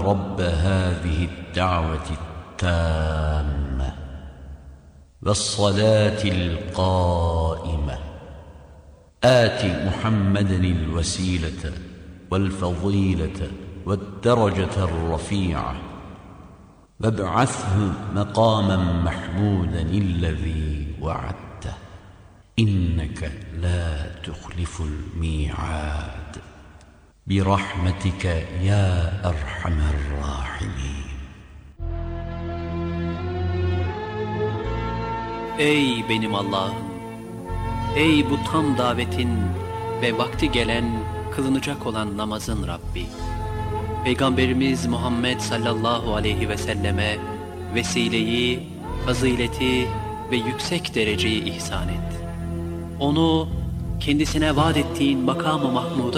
رب هذه الدعوة التامة والصلاة القائمة آت محمدا الوسيلة والفضيلة والدرجة الرفيعة وابعثه مقاما محمودا الذي وعدته إنك لا تخلف الميعاد برحمتك يا أرحم الراحمين. Ey benim Allah'ım! Ey bu tam davetin ve vakti gelen, kılınacak olan namazın Rabbi! Peygamberimiz Muhammed sallallahu aleyhi ve selleme vesileyi, fazileti ve yüksek dereceyi ihsan et. Onu kendisine vaat ettiğin makam-ı mahmuda